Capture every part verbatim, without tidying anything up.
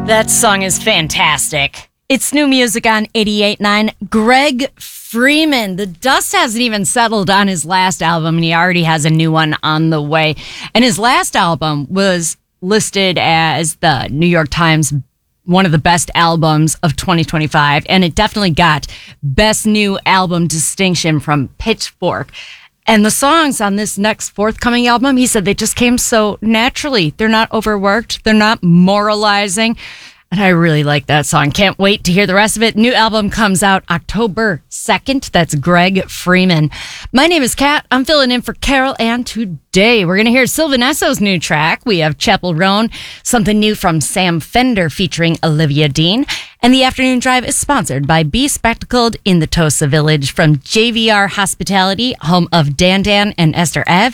That song is fantastic. It's new music on eighty-eight point nine. Greg Freeman. The dust hasn't even settled on his last album, and he already has a new one on the way. And his last album was listed as the New York Times one of the best albums of twenty twenty-five, and it definitely got Best New Album distinction from Pitchfork. And the songs on this next forthcoming album, he said they just came so naturally. They're not overworked. They're not moralizing. And I really like that song. Can't wait to hear the rest of it. New album comes out October second. That's Greg Freeman. My name is Kat. I'm filling in for Carol, and today we're going to hear Sylvan Esso's new track. We have Chapel Roan, something new from Sam Fender featuring Olivia Dean. And the afternoon drive is sponsored by Be Spectacled in the Tosa Village from J V R Hospitality, home of Dan Dan and Esther Ev.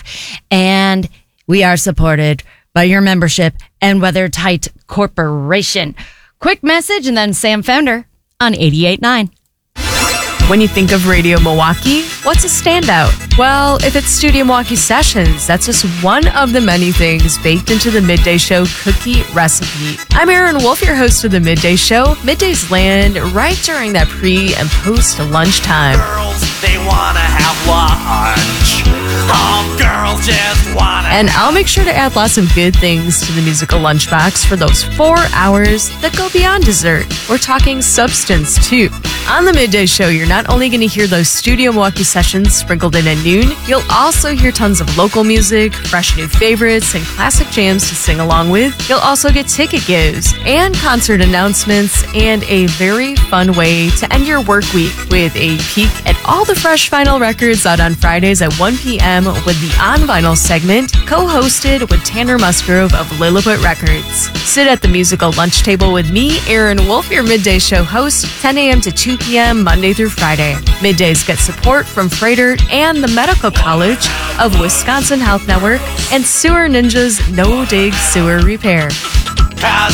And we are supported by your membership and WeatherTight Corporation. Quick message and then Sam Fender on eighty-eight point nine. When you think of Radio Milwaukee, what's a standout? Well, if it's Studio Milwaukee Sessions, that's just one of the many things baked into the Midday Show cookie recipe. I'm Aaron Wolf, your host of the Midday Show. Middays land right during that pre and post lunchtime. Girls, they wanna have lunch. All girls just wanna. And I'll make sure to add lots of good things to the musical lunchbox for those four hours that go beyond dessert. We're talking substance, too. On the Midday Show, you're not only going to hear those Studio Milwaukee Sessions sprinkled in at noon, you'll also hear tons of local music, fresh new favorites, and classic jams to sing along with. You'll also get ticket gives and concert announcements and a very fun way to end your work week with a peek at all the fresh vinyl records out on Fridays at one p.m. with the On Vinyl segment, co-hosted with Tanner Musgrove of Lilliput Records. Sit at the musical lunch table with me, Aaron Wolf, your Midday Show host, ten a.m. to two p.m. Monday through Friday. Middays get support from Freighter and the Medical College of Wisconsin Health Network and Sewer Ninja's No Dig Sewer Repair. Cause